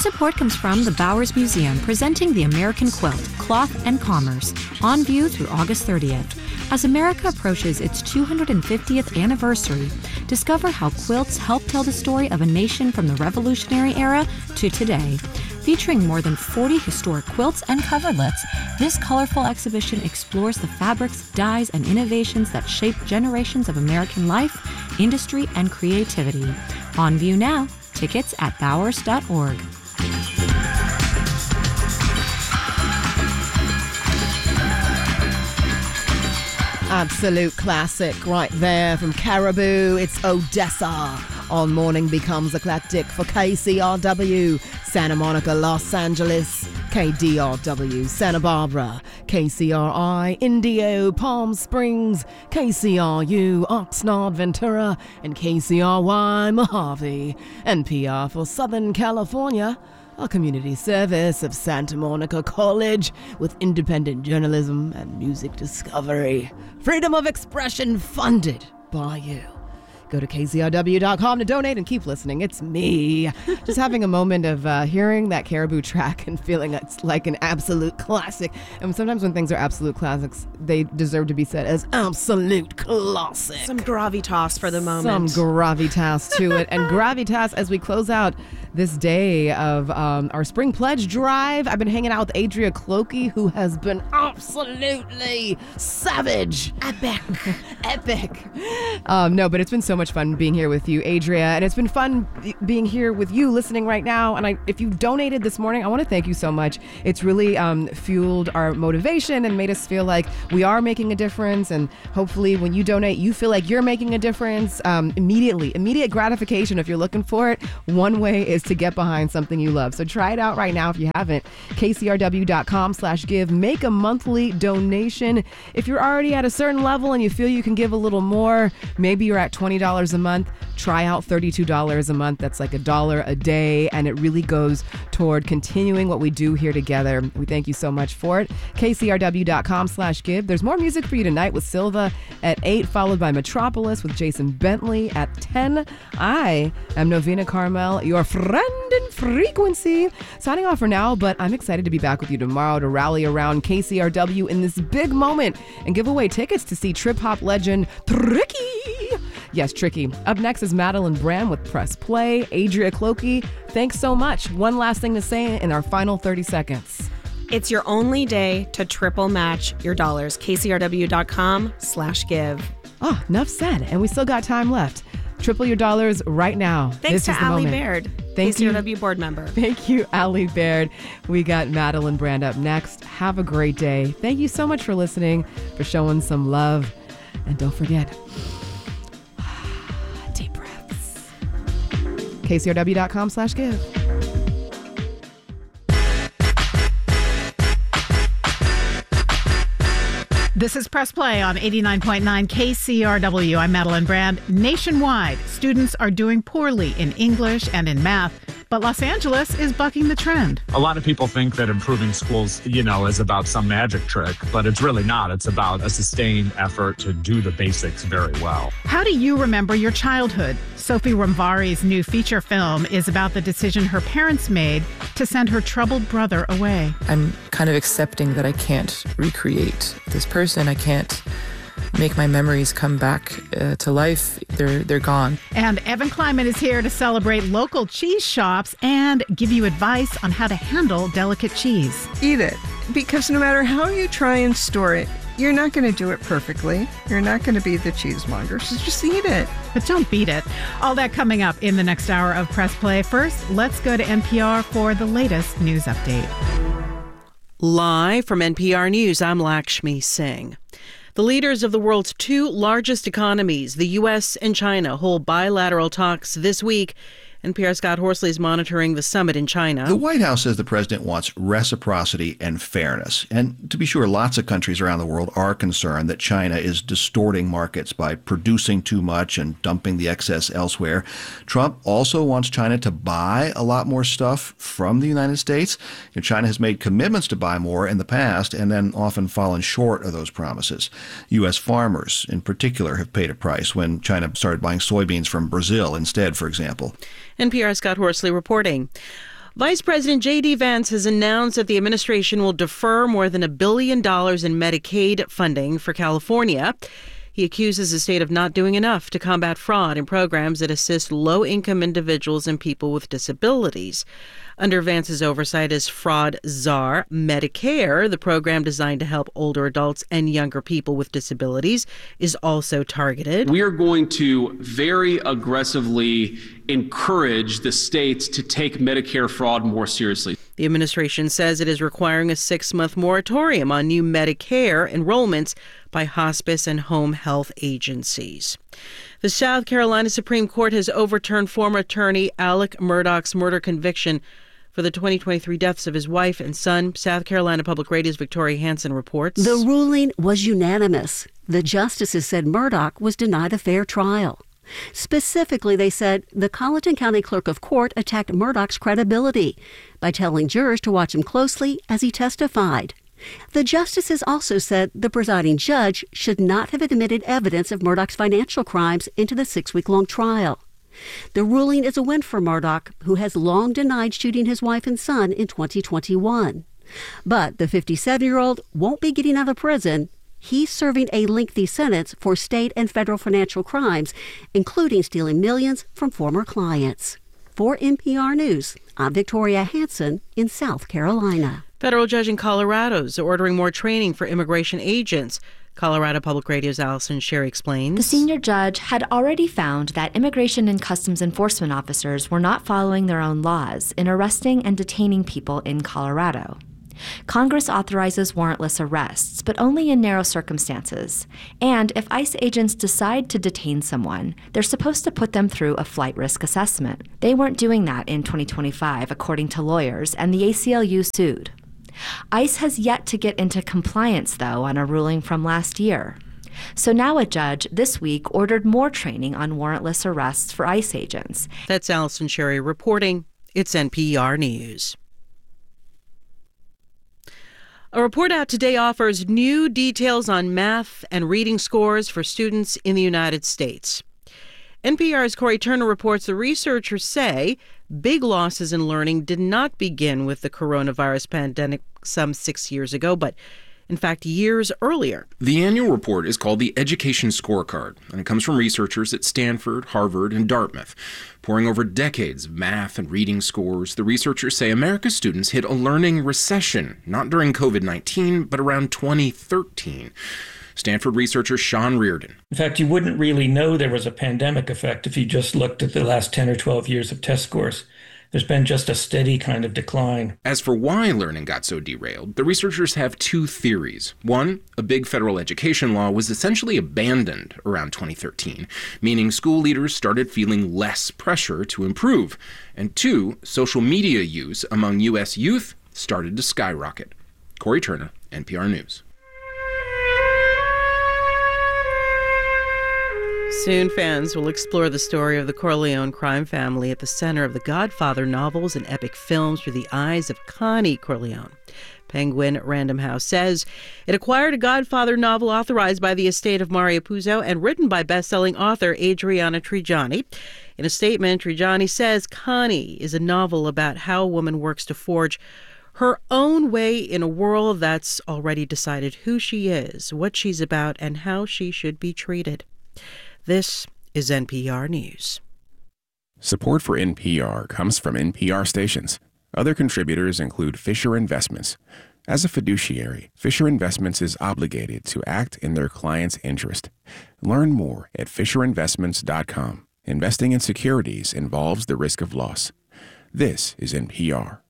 support comes from the Bowers Museum, presenting the American quilt, cloth, and commerce, on view through August 30th. As America approaches its 250th anniversary, discover how quilts help tell the story of a nation from the Revolutionary era to today. Featuring more than 40 historic quilts and coverlets, this colorful exhibition explores the fabrics, dyes, and innovations that shaped generations of American life, industry, and creativity. On view now. Tickets at bowers.org. Absolute classic right there from Caribou. It's Odessa on Morning Becomes Eclectic for KCRW, Santa Monica, Los Angeles, KDRW, Santa Barbara, KCRI, Indio, Palm Springs, KCRU, Oxnard, Ventura, and KCRY, Mojave, NPR for Southern California, a community service of Santa Monica College with independent journalism and music discovery. Freedom of expression funded by you. Go to kcrw.com to donate and keep listening. It's me. Just having a moment of hearing that Caribou track and feeling it's like an absolute classic. And sometimes when things are absolute classics, they deserve to be said as absolute classic. Some gravitas for the moment. Some gravitas to it. And gravitas as we close out this day of our Spring Pledge Drive. I've been hanging out with Adria Clokey, who has been absolutely savage. Epic. No, but it's been so much fun being here with you, Adria, and it's been fun being here with you listening right now. And if you donated this morning, I want to thank you so much. It's really fueled our motivation and made us feel like we are making a difference. And hopefully when you donate, you feel like you're making a difference immediate gratification if you're looking for it. One way is to get behind something you love. So try it out right now if you haven't. kcrw.com/give. Make a monthly donation. If you're already at a certain level and you feel you can give a little more, maybe you're at $20 a month, try out $32 a month. That's like $1 a day, and it really goes toward continuing what we do here together. We thank you so much for it. kcrw.com/give. There's more music for you tonight with Silva at 8, followed by Metropolis with Jason Bentley at 10. I am Novena Carmel, your friend in frequency. Signing off for now, but I'm excited to be back with you tomorrow to rally around KCRW in this big moment and give away tickets to see trip-hop legend Tricky. Yes, Tricky. Up next is Madeline Brand with Press Play. Adria Clokey, thanks so much. One last thing to say in our final 30 seconds. It's your only day to triple match your dollars. kcrw.com/give. Oh, enough said. And we still got time left. Triple your dollars right now. Thanks to Allie Baird, KCRW board member. Thank you, Allie Baird. We got Madeline Brand up next. Have a great day. Thank you so much for listening, for showing some love. And don't forget, deep breaths. kcrw.com/give. This is Press Play on 89.9 KCRW. I'm Madeline Brand. Nationwide, students are doing poorly in English and in math, but Los Angeles is bucking the trend. A lot of people think that improving schools, is about some magic trick, but it's really not. It's about a sustained effort to do the basics very well. How do you remember your childhood? Sophie Ramvari's new feature film is about the decision her parents made to send her troubled brother away. I'm kind of accepting that I can't recreate this person. I can't make my memories come back to life. They're gone. And Evan Kleiman is here to celebrate local cheese shops and give you advice on how to handle delicate cheese. Eat it, because no matter how you try and store it, you're not going to do it perfectly. You're not going to be the cheesemonger, so just eat it. But don't beat it. All that coming up in the next hour of Press Play. First, let's go to NPR for the latest news update. Live from NPR News, I'm Lakshmi Singh. The leaders of the world's two largest economies, the U.S. and China, hold bilateral talks this week. NPR's Scott Horsley is monitoring the summit in China. The White House says the president wants reciprocity and fairness. And to be sure, lots of countries around the world are concerned that China is distorting markets by producing too much and dumping the excess elsewhere. Trump also wants China to buy a lot more stuff from the United States. China has made commitments to buy more in the past and then often fallen short of those promises. U.S. farmers, in particular, have paid a price when China started buying soybeans from Brazil instead, for example. NPR's Scott Horsley reporting. Vice President J.D. Vance has announced that the administration will defer more than $1 billion in Medicaid funding for California. He accuses the state of not doing enough to combat fraud in programs that assist low-income individuals and people with disabilities. Under Vance's oversight as fraud czar, Medicare, the program designed to help older adults and younger people with disabilities, is also targeted. We are going to very aggressively encourage the states to take Medicare fraud more seriously. The administration says it is requiring a 6-month moratorium on new Medicare enrollments by hospice and home health agencies. The South Carolina Supreme Court has overturned former attorney Alec Murdaugh's murder conviction for the 2023 deaths of his wife and son. South Carolina Public Radio's Victoria Hansen reports. The ruling was unanimous. The justices said Murdaugh was denied a fair trial. Specifically, they said the Colleton County Clerk of Court attacked Murdaugh's credibility by telling jurors to watch him closely as he testified. The justices also said the presiding judge should not have admitted evidence of Murdaugh's financial crimes into the 6-week-long trial. The ruling is a win for Murdaugh, who has long denied shooting his wife and son in 2021. But the 57-year-old won't be getting out of prison. He's serving a lengthy sentence for state and federal financial crimes, including stealing millions from former clients. For NPR News, I'm Victoria Hansen in South Carolina. Federal judge in Colorado is ordering more training for immigration agents. Colorado Public Radio's Allison Sherry explains. The senior judge had already found that immigration and customs enforcement officers were not following their own laws in arresting and detaining people in Colorado. Congress authorizes warrantless arrests, but only in narrow circumstances. And if ICE agents decide to detain someone, they're supposed to put them through a flight risk assessment. They weren't doing that in 2025, according to lawyers, and the ACLU sued. ICE has yet to get into compliance, though, on a ruling from last year. So now a judge this week ordered more training on warrantless arrests for ICE agents. That's Allison Sherry reporting. It's NPR News. A report out today offers new details on math and reading scores for students in the United States. NPR's Corey Turner reports the researchers say big losses in learning did not begin with the coronavirus pandemic some 6 years ago, but in fact, years earlier. The annual report is called the Education Scorecard, and it comes from researchers at Stanford, Harvard, and Dartmouth. Poring over decades of math and reading scores, the researchers say America's students hit a learning recession, not during COVID-19, but around 2013. Stanford researcher Sean Reardon. In fact, you wouldn't really know there was a pandemic effect if you just looked at the last 10 or 12 years of test scores. There's been just a steady kind of decline. As for why learning got so derailed, the researchers have two theories. One, a big federal education law was essentially abandoned around 2013, meaning school leaders started feeling less pressure to improve. And two, social media use among U.S. youth started to skyrocket. Corey Turner, NPR News. Soon, fans will explore the story of the Corleone crime family at the center of the Godfather novels and epic films through the eyes of Connie Corleone. Penguin Random House says it acquired a Godfather novel authorized by the estate of Mario Puzo and written by best-selling author Adriana Trigiani. In a statement, Trigiani says Connie is a novel about how a woman works to forge her own way in a world that's already decided who she is, what she's about, and how she should be treated. This is NPR News. Support for NPR comes from NPR stations. Other contributors include Fisher Investments. As a fiduciary, Fisher Investments is obligated to act in their client's interest. Learn more at FisherInvestments.com. Investing in securities involves the risk of loss. This is NPR.